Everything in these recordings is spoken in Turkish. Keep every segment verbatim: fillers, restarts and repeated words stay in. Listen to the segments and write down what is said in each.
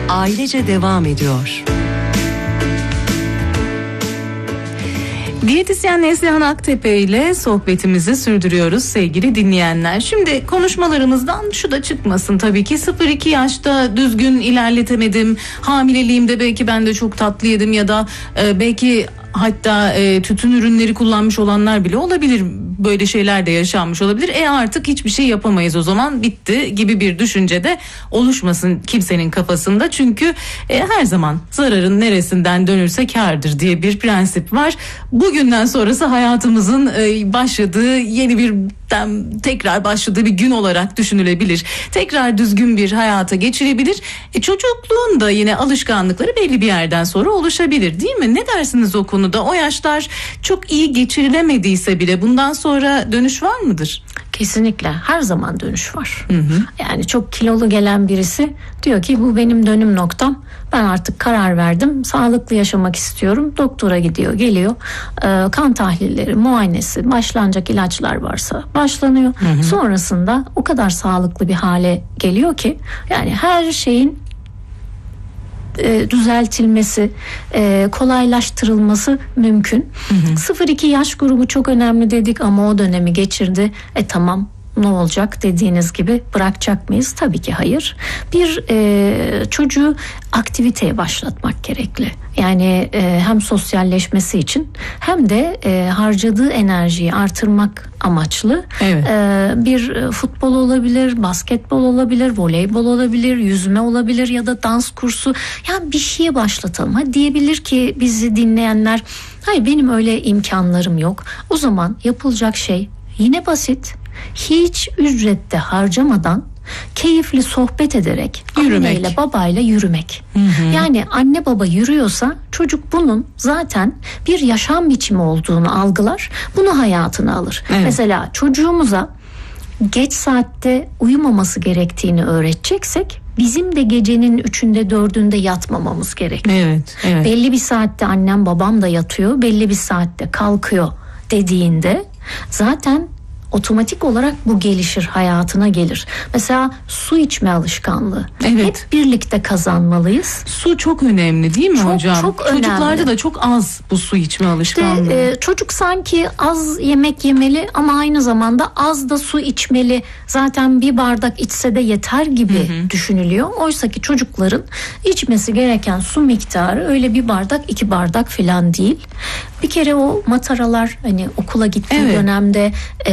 ailece devam ediyor. Diyetisyen Neslihan Aktepe ile sohbetimizi sürdürüyoruz sevgili dinleyenler. Şimdi konuşmalarımızdan şu da çıkmasın tabii ki, sıfır iki yaşta düzgün ilerletemedim, hamileliğimde belki ben de çok tatlı yedim ya da e, belki hatta e, tütün ürünleri kullanmış olanlar bile olabilir. Böyle şeyler de yaşanmış olabilir. E artık hiçbir şey yapamayız, o zaman bitti gibi bir düşünce de oluşmasın kimsenin kafasında. Çünkü e, her zaman zararın neresinden dönülse kârdır diye bir prensip var. Bugünden sonrası hayatımızın e, başladığı yeni bir tekrar başladığı bir gün olarak düşünülebilir. Tekrar düzgün bir hayata geçirebilir. E, çocukluğun da yine alışkanlıkları belli bir yerden sonra oluşabilir, değil mi? Ne dersiniz o konuda? O yaşlar çok iyi geçirilemediyse bile bundan sonra dönüş var mıdır? Kesinlikle her zaman dönüş var. Hı hı. Yani çok kilolu gelen birisi diyor ki bu benim dönüm noktam. Ben artık karar verdim. Sağlıklı yaşamak istiyorum. Doktora gidiyor, geliyor. Ee, kan tahlilleri, muayenesi, başlanacak ilaçlar varsa başlanıyor. Hı hı. Sonrasında o kadar sağlıklı bir hale geliyor ki yani her şeyin E, düzeltilmesi, e, kolaylaştırılması mümkün. sıfır iki yaş grubu çok önemli dedik ama o dönemi geçirdi. E tamam, ne olacak dediğiniz gibi bırakacak mıyız? Tabii ki hayır. Bir e, çocuğu aktiviteye başlatmak gerekli. Yani e, hem sosyalleşmesi için hem de e, harcadığı enerjiyi artırmak amaçlı. Evet. E, bir futbol olabilir, basketbol olabilir, voleybol olabilir, yüzme olabilir ya da dans kursu. Yani bir şeye başlatalım. Ha, diyebilir ki bizi dinleyenler, hayır benim öyle imkanlarım yok. O zaman yapılacak şey yine basit. Hiç ücrette harcamadan keyifli sohbet ederek yürümek. Anneyle babayla yürümek. Hı hı. Yani anne baba yürüyorsa çocuk bunun zaten bir yaşam biçimi olduğunu algılar. Bunu hayatına alır. Evet. Mesela çocuğumuza geç saatte uyumaması gerektiğini öğreteceksek bizim de gecenin üçünde dördünde yatmamamız gerekiyor. Evet, evet. Belli bir saatte annem babam da yatıyor, belli bir saatte kalkıyor dediğinde zaten otomatik olarak bu gelişir, hayatına gelir. Mesela su içme alışkanlığı. Evet. Hep birlikte kazanmalıyız. Su çok önemli değil mi çok, hocam? Çok Çocuklarda önemli. da çok az bu su içme alışkanlığı. İşte, e, çocuk sanki az yemek yemeli ama aynı zamanda az da su içmeli. Zaten bir bardak içse de yeter gibi hı hı. düşünülüyor. Oysa ki çocukların içmesi gereken su miktarı öyle bir bardak, iki bardak falan değil. Bir kere o mataralar hani okula gittiği evet. dönemde e,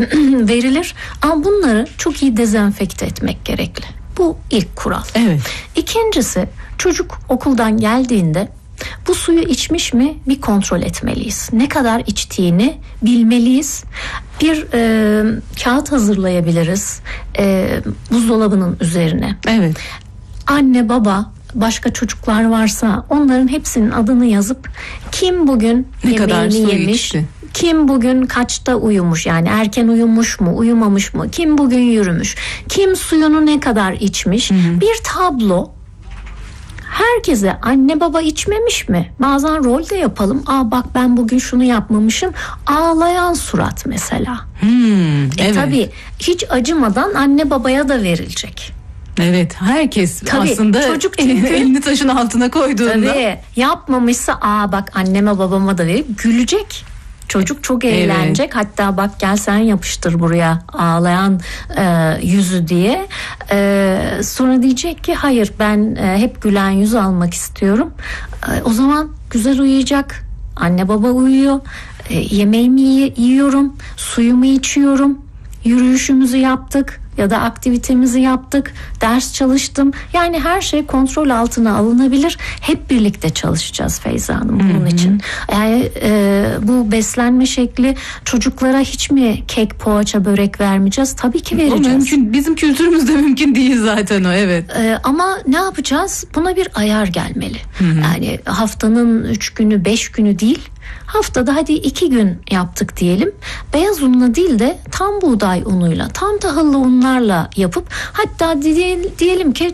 verilir ama bunları çok iyi dezenfekte etmek gerekli. Bu ilk kural. Evet. İkincisi, çocuk okuldan geldiğinde bu suyu içmiş mi bir kontrol etmeliyiz. Ne kadar içtiğini bilmeliyiz. Bir e, kağıt hazırlayabiliriz e, buzdolabının üzerine. Evet. Anne baba, başka çocuklar varsa onların hepsinin adını yazıp kim bugün ne yemeğini yemiş, içti? Kim bugün kaçta uyumuş, yani erken uyumuş mu, uyumamış mı, kim bugün yürümüş, kim suyunu ne kadar içmiş, hı hı. bir tablo. Herkese anne baba içmemiş mi? Bazen rol de yapalım. Aa bak ben bugün şunu yapmamışım. Ağlayan surat mesela. Hmm, e evet. Tabii hiç acımadan anne babaya da verilecek. Evet, herkes tabii, aslında çocuk çünkü, elini taşın altına koyduğunda. Tabii yapmamışsa aa bak anneme babama da verip gülecek. Çocuk çok eğlenecek. Evet. Hatta bak gel sen yapıştır buraya ağlayan e, yüzü diye. E, sonra diyecek ki hayır ben e, hep gülen yüz almak istiyorum. E, o zaman güzel uyuyacak. Anne baba uyuyor. E, yemeğimi yiyorum. Suyumu içiyorum. Yürüyüşümüzü yaptık. Ya da aktivitemizi yaptık, ders çalıştım. Yani her şey kontrol altına alınabilir. Hep birlikte çalışacağız Feyza Hanım bunun Hı-hı. için. Yani e, bu beslenme şekli çocuklara hiç mi kek, poğaça, börek vermeyeceğiz? Tabii ki vereceğiz. O mümkün, bizim kültürümüzde mümkün değil zaten o, evet. E, ama ne yapacağız? Buna bir ayar gelmeli. Hı-hı. Yani haftanın üç günü, beş günü değil. Haftada hadi iki gün yaptık diyelim. Beyaz unla değil de tam buğday unuyla, tam tahıllı unlarla yapıp hatta diyelim ki